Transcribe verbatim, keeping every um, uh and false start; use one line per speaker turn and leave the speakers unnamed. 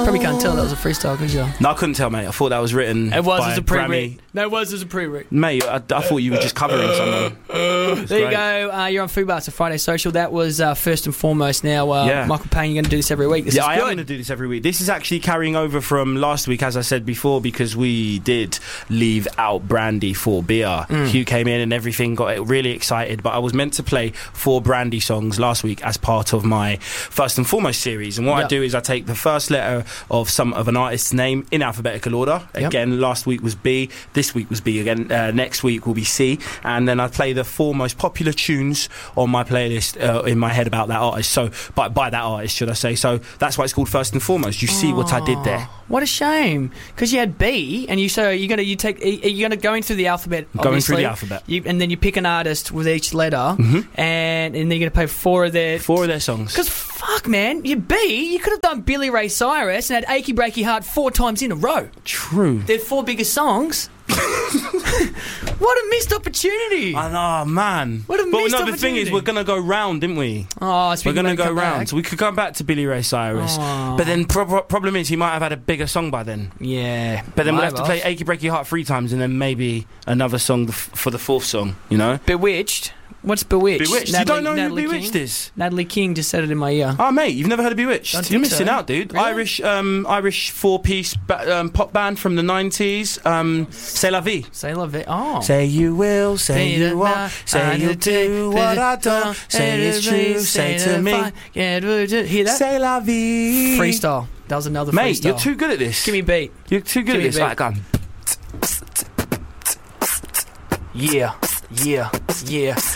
Probably can't tell that was a freestyle, could you?
No, I couldn't tell, mate. I thought that was written.
It was
by
as a
Grammy.
pre-written. No, it was as a pre-written.
Mate, I, I thought you were just covering someone.
There you
great.
go. Uh, you're on Fubar. It's a Friday Social. That was uh, first and foremost. Now, uh,
Yeah.
Michael Payne, you're going to do this every week. This
yeah,
is
I am
good.
going to do this every week. This is actually carrying over from last week, as I said before, because we did leave out Brandy for beer.
Mm.
Hugh came in and everything, got really excited, but I was meant to play four Brandy songs last week as part of my first and foremost series. And what
Yep.
I do is I take the first letter of some of an artist's name in alphabetical order.
Yep.
Again, last week was B, this week was B again, uh, next week will be C, and then I play the four most popular tunes on my playlist uh, in my head about that artist. So, by, by that artist, should I say. So that's why it's called First and Foremost. You see what I did there.
What a shame, because you had B, and you so you're gonna you take you're gonna go in through the alphabet.
Going
obviously.
through the alphabet.
You, and then you pick an artist with each letter,
Mhm.
and and then you're gonna play four of their.
Four of their songs.
Because fuck, man, you B, you could have done Billy Ray Cyrus and had Achy Breaky Heart four times in a row.
True.
They're four biggest songs. What a missed opportunity!
I know, man.
What a
but
missed
no, the thing is,
opportunity.
we're gonna go round, didn't we?
Oh, so
We're
we
gonna
can
go
come
round,
back.
so we could come back to Billy Ray Cyrus.
Oh.
But then, pro- problem is, he might have had a bigger song by then.
Yeah,
But then we'll
my
have to
boss.
play "Achy Breaky Heart" three times, and then maybe another song th- for the fourth song. You know,
Bewitched. What's Bewitched?
Bewitched.
Natalie,
you don't know
Natalie
who Bewitched
King?
is?
Natalie King just said it in my ear.
Oh, mate, you've never heard of Bewitched?
Don't
You're
think
missing
so.
out, dude.
Really?
Irish, um, Irish four-piece ba- um, pop band from the nineties. Um, C'est la vie.
Say love it. Oh.
Say you will, say you won't, say you'll do what I don't, say it's true, say to me,
Yeah, hear that?
c'est la vie.
Freestyle. That was another
Mate,
freestyle.
you're too good at this.
Give me a beat.
You're too good
give me
at this.
a beat.
Like, go on.
Yeah, yeah, yeah.